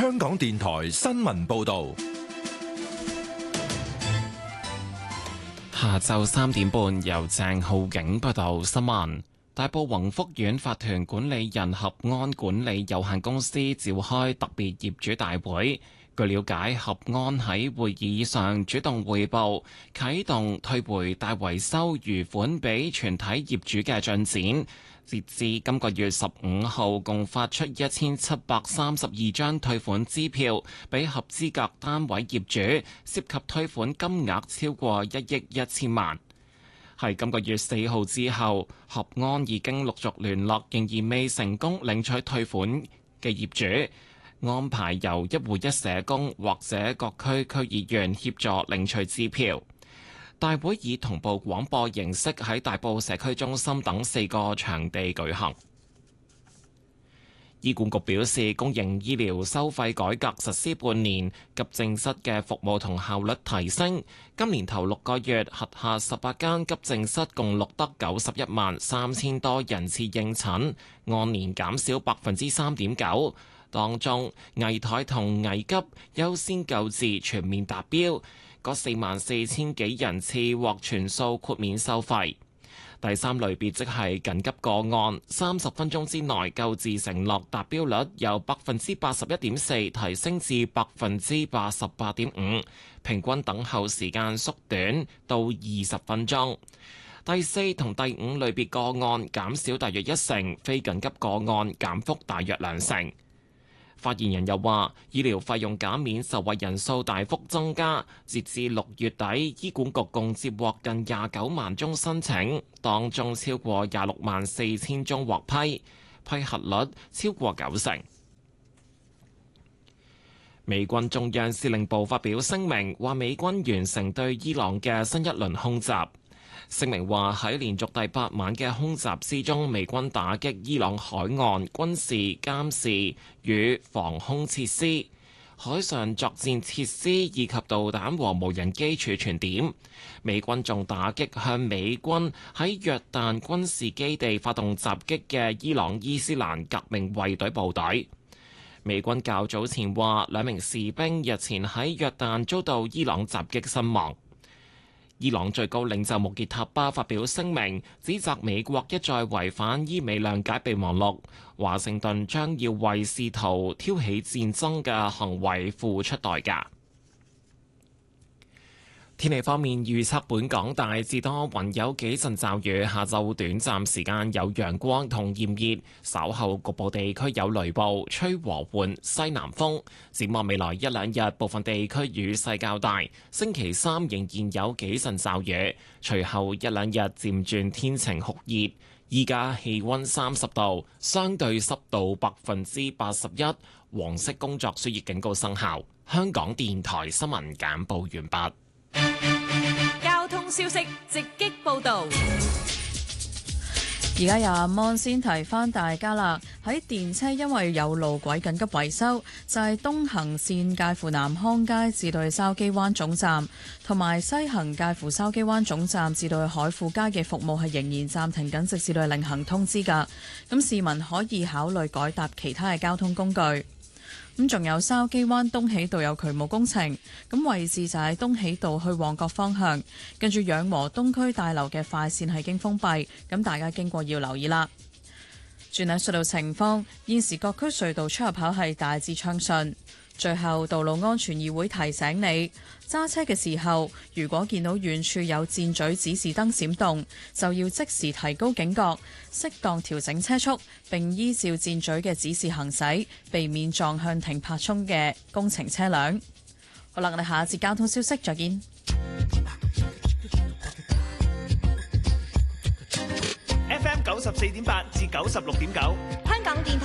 香港電台新聞報道。 下晝3點半，由鄭浩景報道新聞。大埔宏福苑法團管理人合安管理有限公司召開特別業主大會。據了解，合安喺會議上主動匯報啟動退回大維修餘款俾全體業主嘅進展。截至今個月15號，共發出1732張退款支票俾合資格單位業主，涉及退款金額超過1億1000萬。喺今個月4號之後，合安已經陸續聯絡仍然未成功領取退款嘅業主，安排由一戶一社工或者各區區議員協助領取支票。大會以同步廣播形式喺大埔社區中心等4個場地舉行。醫管局表示，公營醫療收費改革實施半年，急症室嘅服務同效率提升。今年頭6個月，轄下18間急症室共錄得91萬3000多人次應診，按年減少3.9%。當中危殆同危急優先救治全面達標，嗰44000幾人次獲全數豁免收費。第三類別即係緊急個案，30分鐘之內救治承諾達標率由81.4%提升至88.5%，平均等候時間縮短到20分鐘。第4同第5類別個案減少大約1成，非緊急個案減幅大約2成。發言人又話，醫療費用減免受惠人數大幅增加，截至6月底，醫管局共接獲近29萬宗申請，當中超過26萬4千宗獲批，批核率超過90%。美軍中央司令部發表聲明，話美軍完成對伊朗嘅新一輪空襲。聲明話喺連續第8晚嘅空襲之中，美軍打擊伊朗海岸軍事監視與防空設施、海上作戰設施以及導彈和無人機儲存點。美軍仲打擊向美軍喺約旦軍事基地發動襲擊嘅伊朗伊斯蘭革命衛隊部隊。美軍較早前話2名士兵日前喺約旦遭到伊朗襲擊身亡。伊朗最高領袖穆傑塔巴發表聲明，指責美國一再違反伊美諒解備忘錄，華盛頓將要為試圖挑起戰爭嘅行為付出代價。天氣方面，預測本港大致多雲，有幾陣驟雨，下晝短暫時間有陽光同炎熱，稍後局部地區有雷暴，吹和緩西南風。展望未來1-2日，部分地區雨勢較大。星期3仍然有幾陣驟雨，隨後1-2日漸轉天晴酷熱。依家氣溫30度，相對濕度81%，黃色工作暑熱警告生效。香港電台新聞簡報完畢。 交通消息直擊報道。 而家由阿芒先提翻大家啦，喺電車因為有路軌緊急維修，就係東行線介乎南康街至到去筲箕灣總站，同埋西行介乎筲箕灣總站至到去海富街嘅服務係仍然暫停緊，直至到另行通知㗎。咁市民可以考慮改搭其他嘅交通工具。咁仲有筲箕灣東喜道有渠務工程，咁位置就喺東喜道去旺角方向，跟住養和東區大樓嘅快線係已經封閉，咁大家經過要留意啦。轉睇隧道情況，現時各區隧道出入口係大致暢順。最後，道路安全議會提醒你，揸車嘅時候，如果見到遠處有箭嘴指示燈閃動，就要即時提高警覺，適當調整車速，並依照箭嘴嘅指示行駛，避免撞向停泊中嘅工程車輛。好啦，我哋下一節交通消息再見。 FM 94.8至96.9， 香港電台。